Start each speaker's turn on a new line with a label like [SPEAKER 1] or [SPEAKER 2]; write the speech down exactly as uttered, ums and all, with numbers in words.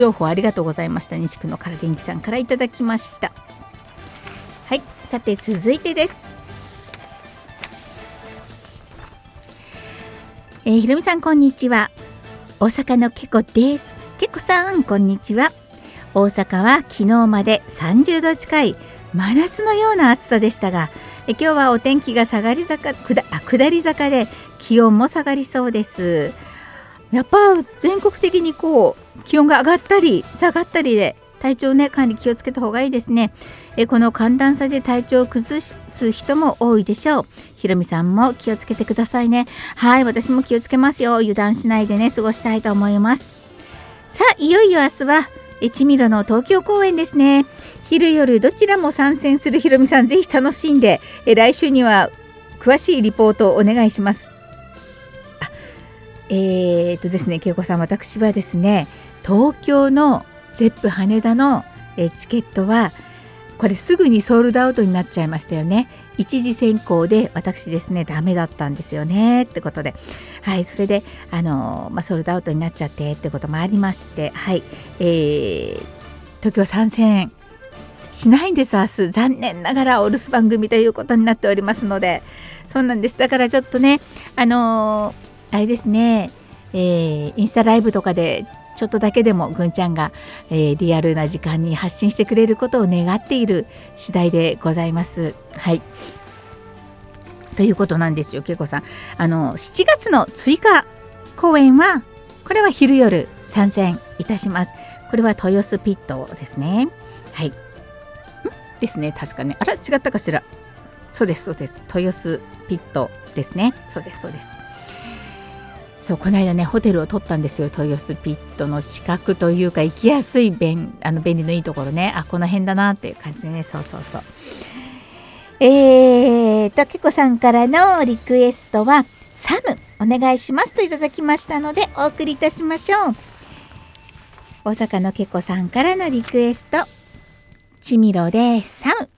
[SPEAKER 1] 情報ありがとうございました。西区のから元気さんからいただきました。はい、さて続いてです。えー、ひろみさんこんにちは。大阪のけこです。けこさんこんにちは。大阪は昨日までさんじゅうど近い真夏のような暑さでしたが、え今日はお天気が下がり坂くだあ下り坂で気温も下がりそうです。やっぱ全国的にこう気温が上がったり下がったりで体調ね管理気をつけた方がいいですね。えこの寒暖差で体調を崩す人も多いでしょう。ひろみさんも気をつけてくださいね。はい、私も気をつけますよ。油断しないでね過ごしたいと思います。さあいよいよ明日はえちみろの東京公演ですね。昼夜どちらも参戦するひろみさん、ぜひ楽しんでえ来週には詳しいリポートをお願いします。えーとですね、けいこさん、私はですね、東京のゼップ羽田のえチケットはこれすぐにソールドアウトになっちゃいましたよね。一次選考で私ですねダメだったんですよねってことで、はい、それであの、まあ、ソールドアウトになっちゃってってこともありまして、はい、えー、東京参戦しないんです。明日残念ながらお留守番組ということになっておりますので、そうなんです。だからちょっとねあのーあれですね、えー、インスタライブとかでちょっとだけでもぐんちゃんが、えー、リアルな時間に発信してくれることを願っている次第でございます。はい、ということなんですよ。けいこさん、あのしちがつの追加公演はこれは昼夜参戦いたします。これは豊洲ピットですね。はいんですね、確かね。あら違ったかしら。そうですそうです、豊洲ピットですね。そうですそうです。そうこの間ねホテルを取ったんですよ。豊洲ピットの近くというか行きやすい便あの便利のいいところね。あこの辺だなっていう感じでね。そうそうそう。えーとけこさんからのリクエストはサムお願いしますといただきましたのでお送りいたしましょう。大阪のけこさんからのリクエストちみろでサム。